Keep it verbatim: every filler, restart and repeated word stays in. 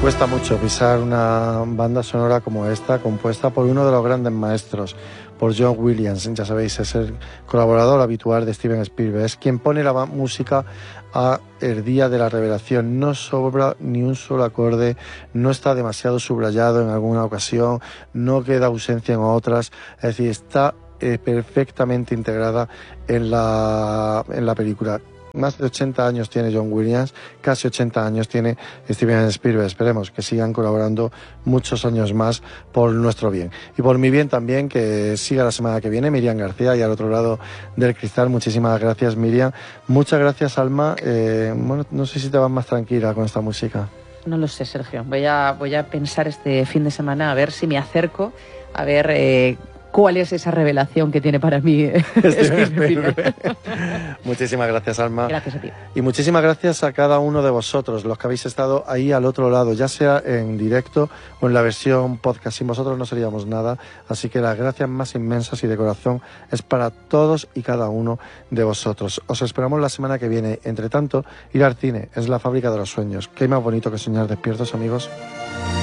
Cuesta mucho pisar una banda sonora como esta, compuesta por uno de los grandes maestros, por John Williams. Ya sabéis, es el colaborador habitual de Steven Spielberg. Es quien pone la música a el día de la revelación. No sobra ni un solo acorde, no está demasiado subrayado en alguna ocasión, no queda ausencia en otras. Es decir, está eh, perfectamente integrada en la, en la película. Más de ochenta años tiene John Williams, casi ochenta años tiene Steven Spielberg. Esperemos que sigan colaborando muchos años más por nuestro bien. Y por mi bien también, que siga la semana que viene Miriam García y al otro lado del cristal. Muchísimas gracias, Miriam. Muchas gracias, Alma. Eh, bueno, no sé si te vas más tranquila con esta música. No lo sé, Sergio. Voy a, voy a pensar este fin de semana a ver si me acerco, a ver... Eh, ¿cuál es esa revelación que tiene para mí? Muchísimas gracias, Alma. Gracias a ti. Y muchísimas gracias a cada uno de vosotros, los que habéis estado ahí al otro lado, ya sea en directo o en la versión podcast. Sin vosotros no seríamos nada, así que las gracias más inmensas y de corazón es para todos y cada uno de vosotros. Os esperamos la semana que viene. Entre tanto, ir al cine es la fábrica de los sueños. ¿Qué hay más bonito que soñar despiertos, amigos?